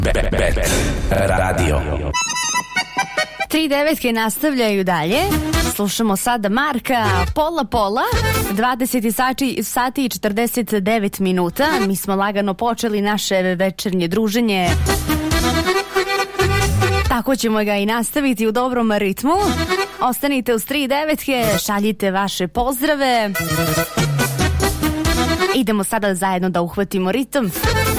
Radio. 3 devetke nastavljaju dalje. Slušamo sada Marka Pola 20 sati i 49 minuta. Mi smo lagano počeli naše večernje druženje. Tako ćemo ga i nastaviti u dobrom ritmu. Ostanite uz 3 devetke, šaljite vaše pozdrave. Idemo sada zajedno da uhvatimo ritam.